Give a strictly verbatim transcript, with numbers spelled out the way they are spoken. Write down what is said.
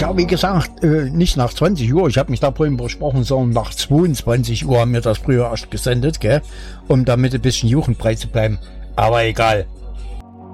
ja, wie gesagt, äh, nicht nach zwanzig Uhr. Ich habe mich da vorhin versprochen, sondern nach zweiundzwanzig Uhr haben wir das früher erst gesendet, gell? Um damit ein bisschen jugendfrei zu bleiben. Aber egal.